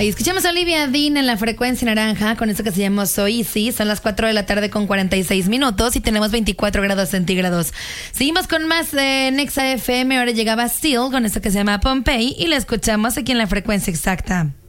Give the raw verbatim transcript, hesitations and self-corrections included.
Ahí escuchamos a Olivia Dean en la frecuencia naranja con eso que se llama So Easy. Son las cuatro de la tarde con cuarenta y seis minutos y tenemos veinticuatro grados centígrados. Seguimos con más de Nexa F M. Ahora llegaba Seal con eso que se llama Pompeii y la escuchamos aquí en la frecuencia exacta.